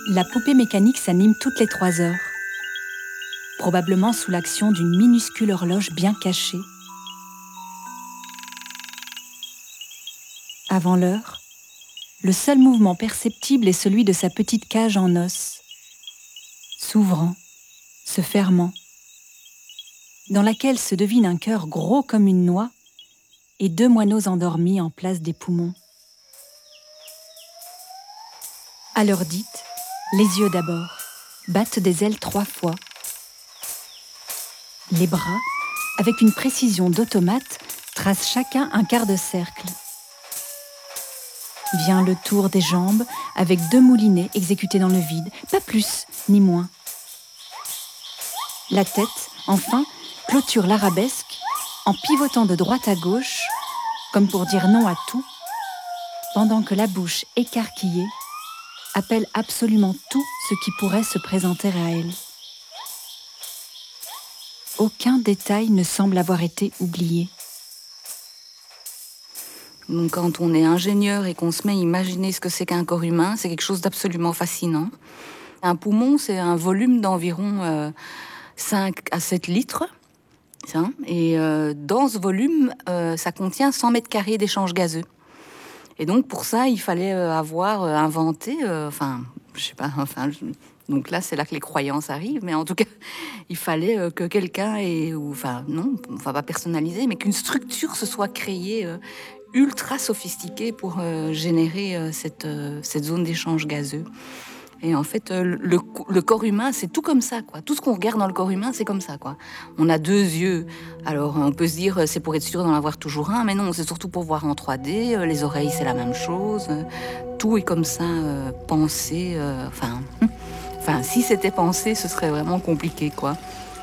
La poupée mécanique s'anime toutes les 3 heures, probablement sous l'action d'une minuscule horloge bien cachée. Avant l'heure, le seul mouvement perceptible est celui de sa petite cage en os, s'ouvrant, se fermant, dans laquelle se devine un cœur gros comme une noix et 2 moineaux endormis en place des poumons. À l'heure dite, les yeux d'abord battent des ailes 3 fois. Les bras, avec une précision d'automate, tracent chacun un quart de cercle. Vient le tour des jambes avec 2 moulinets exécutés dans le vide, pas plus ni moins. La tête, enfin, clôture l'arabesque en pivotant de droite à gauche, comme pour dire non à tout, pendant que la bouche écarquillée appelle absolument tout ce qui pourrait se présenter à elle. Aucun détail ne semble avoir été oublié. Donc, quand on est ingénieur et qu'on se met à imaginer ce que c'est qu'un corps humain, c'est quelque chose d'absolument fascinant. Un poumon, c'est un volume d'environ 5 à 7 litres. Et dans ce volume, ça contient 100 mètres carrés d'échanges gazeux. Et donc, pour ça, il fallait avoir inventé... donc là, c'est là que les croyances arrivent. Mais en tout cas, il fallait que quelqu'un ait... on va pas personnaliser, mais qu'une structure se soit créée ultra sophistiquée pour générer cette zone d'échange gazeux. Et en fait, le corps humain, c'est tout comme ça, quoi. Tout ce qu'on regarde dans le corps humain, c'est comme ça, quoi. On a 2 yeux. Alors, on peut se dire, c'est pour être sûr d'en avoir toujours un, mais non, c'est surtout pour voir en 3D. Les oreilles, c'est la même chose. Tout est comme ça, pensé. Si c'était pensé, ce serait vraiment compliqué, quoi.